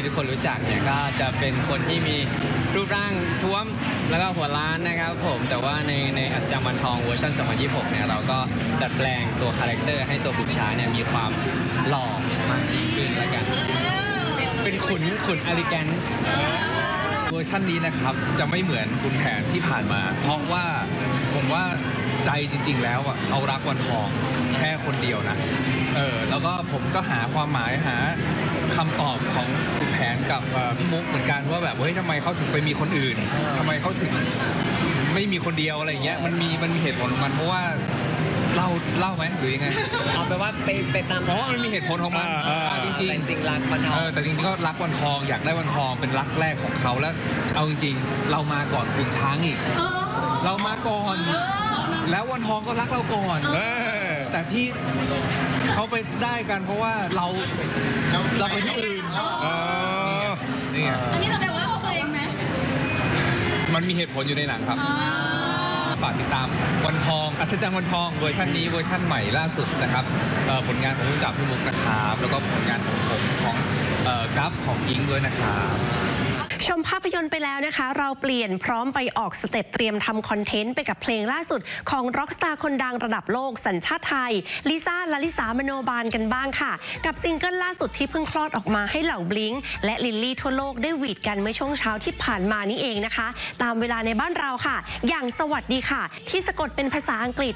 ที่ทุกคนรู้จักเนี่ยก็จะเป็นคนที่มีรูปร่างท้วมแล้วก็หัวล้านนะครับผมแต่ว่าในอัศจรรย์วันทองเวอร์ชัน2026เนี่ยเราก็ดัดแปลงตัวคาแรคเตอร์ให้ตัวบุกช้าเนี่ยมีความหล่อมากยิ่งขึ้นแล้วกันเป็นขุนอลิแกนซ์เวอร์ชันนี้นะครับจะไม่เหมือนคุณแผนที่ผ่านมาเพราะว่าผมว่าใจจริงๆแล้วอ่ะเขารักวันทองแค่คนเดียวนะแล้วก็ผมก็หาความหมายหาคำตอบของคุณแผนกับพี่มุกเหมือนกันว่าแบบเฮ้ยทำไมเขาถึงไปมีคนอื่นทำไมเขาถึงไม่มีคนเดียวอะไรอย่างเงี้ยมันมีเหตุผลของมันเพราะว่าเล่าไหมหรือยังไงเอาไปว่าไปตามเพราะมันมีเหตุผลของมันจริงรักวันทองแต่จริงๆก็รักวันทองอยากได้วันทองเป็นรักแรกของเขาแล้วเอาจริงๆเรามาก่อนคุณช้างอีกเรามาก่อนแล้ววันทองก็รักเราก่อนแต่ที่เขาไปได้กันเพราะว่าเราไปที่อื่นนี่อันนี้เราได้ว่าตัวเองไหมมันมีเหตุผลอยู่ในหนังครับฝากติดตามวันทองอัศจรรย์วันทองเวอร์ชันนี้เวอร์ชันใหม่ล่าสุดนะครับผลงานของผู้กำกับพี่มุกนะครับแล้วก็ผลงานของผมของกัฟของอิงด้วยนะครับชมภาพยนตร์ไปแล้วนะคะเราเปลี่ยนพร้อมไปออกสเต็ปเตรียมทำคอนเทนต์ไปกับเพลงล่าสุดของร็อกสตาร์คนดังระดับโลกสัญชาติไทยลิซ่าลลิสามโนบาลกันบ้างค่ะกับซิงเกิลล่าสุดที่เพิ่งคลอดออกมาให้เหล่าบลิงและลิลลี่ทั่วโลกได้หวีดกันเมื่อช่วงเช้าที่ผ่านมานี่เองนะคะตามเวลาในบ้านเราค่ะอย่างสวัสดีค่ะที่สะกดเป็นภาษาอังกฤษ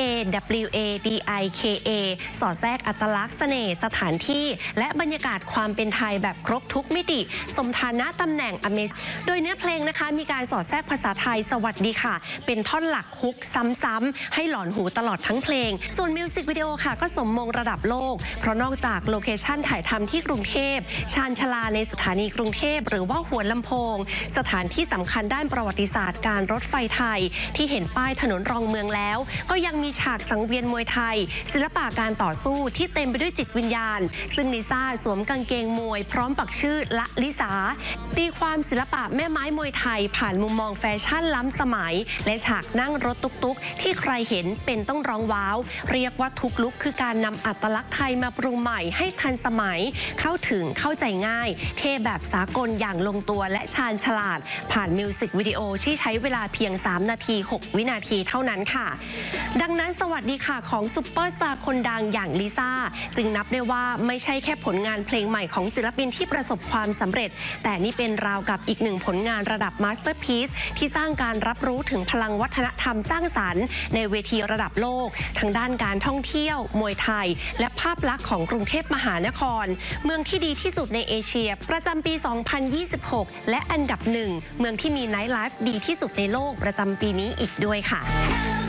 SAWADIKA สอดแทรกอัตลักษณ์เสน่ห์สถานที่และบรรยากาศความเป็นไทยแบบครบทุกมิติสมฐานะตำแหน่งโดยเนื้อเพลงนะคะมีการสอดแทรกภาษาไทยสวัสดีค่ะเป็นท่อนหลักฮุกซ้ำๆให้หลอนหูตลอดทั้งเพลงส่วนมิวสิกวิดีโอค่ะก็สมมงระดับโลกเพราะนอกจากโลเคชั่นถ่ายทำที่กรุงเทพชานชาลาในสถานีกรุงเทพหรือว่าหัวลำโพงสถานที่สำคัญด้านประวัติศาสตร์การรถไฟไทยที่เห็นป้ายถนนรองเมืองแล้วก็ยังมีฉากสังเวียนมวยไทยศิลปะการต่อสู้ที่เต็มไปด้วยจิตวิญญาณซึ่งลิซ่าสวมกางเกงมวยพร้อมปักชื่อละลิสาตีความศิลปะแม่ไม้มวยไทยผ่านมุมมองแฟชั่นล้ำสมัยและฉากนั่งรถตุ๊กๆที่ใครเห็นเป็นต้องร้องว้าวเรียกว่าทุกลุคคือการนำอัตลักษณ์ไทยมาปรุงใหม่ให้ทันสมัยเข้าถึงเข้าใจง่ายเท่แบบสากลอย่างลงตัวและชาญฉลาดผ่านมิวสิกวิดีโอที่ใช้เวลาเพียง3 นาที 6 วินาทีเท่านั้นค่ะดังนั้นสวัสดีค่ะของซุปเปอร์สตาร์คนดังอย่างลิซ่าจึงนับได้ว่าไม่ใช่แค่ผลงานเพลงใหม่ของศิลปินที่ประสบความสำเร็จแต่นี่เป็นราวกับอีกหนึ่งผลงานระดับมาสเตอร์พีซที่สร้างการรับรู้ถึงพลังวัฒนธรรมสร้างสรรค์ในเวทีระดับโลกทั้งด้านการท่องเที่ยวมวยไทยและภาพลักษณ์ของกรุงเทพมหานครเมืองที่ดีที่สุดในเอเชียประจำปี 2026 และอันดับ1เมืองที่มีไนท์ไลฟ์ดีที่สุดในโลกประจำปีนี้อีกด้วยค่ะ